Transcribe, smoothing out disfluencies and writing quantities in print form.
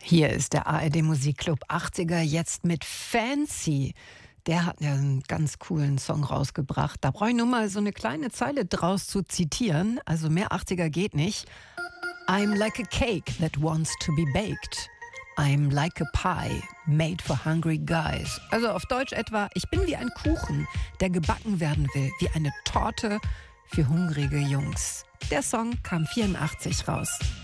Hier ist der ARD Musikclub 80er jetzt mit Fancy. Der hat ja einen ganz coolen Song rausgebracht. Da brauche ich nur mal so eine kleine Zeile draus zu zitieren. Also mehr 80er geht nicht. I'm like a cake that wants to be baked. I'm like a pie made for hungry guys. Also auf Deutsch etwa, ich bin wie ein Kuchen, der gebacken werden will, wie eine Torte für hungrige Jungs. Der Song kam 84 raus.